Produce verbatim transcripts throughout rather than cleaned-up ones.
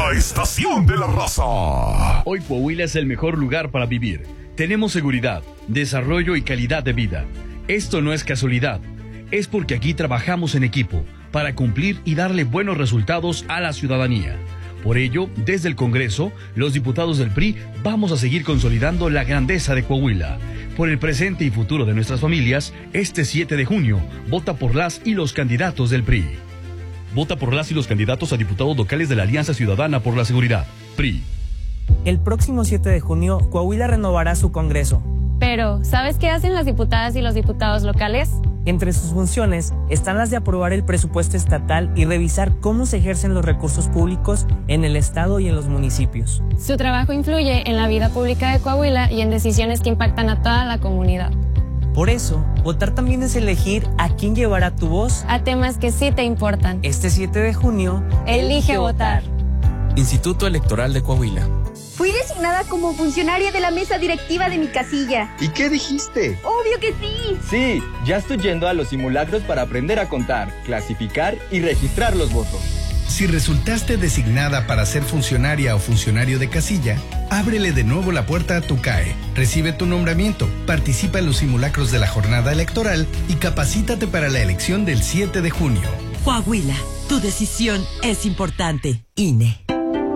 La estación de la raza. Hoy Coahuila es el mejor lugar para vivir. Tenemos seguridad, desarrollo y calidad de vida. Esto no es casualidad. Es porque aquí trabajamos en equipo para cumplir y darle buenos resultados a la ciudadanía. Por ello, desde el Congreso, los diputados del P R I vamos a seguir consolidando la grandeza de Coahuila. Por el presente y futuro de nuestras familias, este siete de junio, vota por las y los candidatos del P R I. Vota por las y los candidatos a diputados locales de la Alianza Ciudadana por la Seguridad, P R I. El próximo siete de junio, Coahuila renovará su Congreso. Pero, ¿sabes qué hacen las diputadas y los diputados locales? Entre sus funciones están las de aprobar el presupuesto estatal y revisar cómo se ejercen los recursos públicos en el estado y en los municipios. Su trabajo influye en la vida pública de Coahuila y en decisiones que impactan a toda la comunidad. Por eso, votar también es elegir a quién llevará tu voz a temas que sí te importan. Este siete de junio, elige, elige votar. Instituto Electoral de Coahuila. Fui designada como funcionaria de la mesa directiva de mi casilla. ¿Y qué dijiste? ¡Obvio que sí! Sí, ya estoy yendo a los simulacros para aprender a contar, clasificar y registrar los votos. Si resultaste designada para ser funcionaria o funcionario de casilla, ábrele de nuevo la puerta a tu C A E. Recibe tu nombramiento, participa en los simulacros de la jornada electoral y capacítate para la elección del siete de junio. Coahuila, tu decisión es importante. I N E.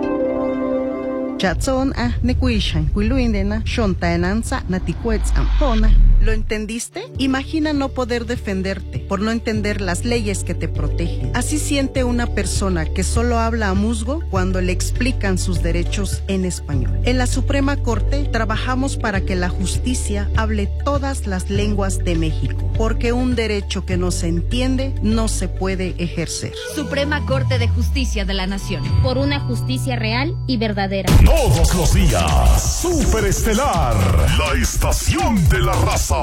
¿Lo entendiste? Imagina no poder defenderte por no entender las leyes que te protegen. Así siente una persona que solo habla a musgo cuando le explican sus derechos en español. En la Suprema Corte trabajamos para que la justicia hable todas las lenguas de México, porque un derecho que no se entiende no se puede ejercer. Suprema Corte de Justicia de la Nación, por una justicia real y verdadera. Todos los días, Superestelar, la estación de la raza.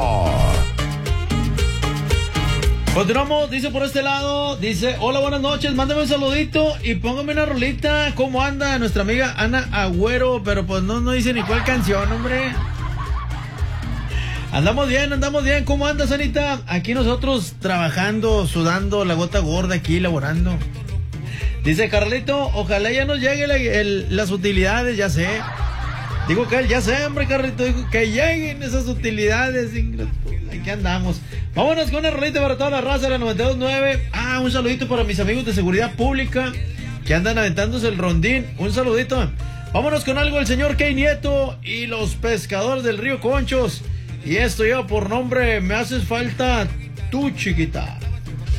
Continuamos, dice por este lado, dice, hola, buenas noches, mándame un saludito y póngame una rolita. ¿Cómo anda nuestra amiga Ana Agüero? Pero pues no, no dice ni cuál canción, hombre. Andamos bien, andamos bien. ¿Cómo andas, Anita? Aquí nosotros trabajando, sudando la gota gorda aquí, laborando. Dice Carlito, ojalá ya nos llegue la, el, las utilidades, ya sé. Digo que ya sé, hombre, Carlito, digo que lleguen esas utilidades. Aquí andamos. Vámonos con una rolita para toda la raza de la noventa y dos punto nueve. Ah, un saludito para mis amigos de seguridad pública que andan aventándose el rondín. Un saludito. Vámonos con algo del señor Key Nieto y los pescadores del río Conchos. Y esto lleva por nombre Me haces falta tú, chiquita.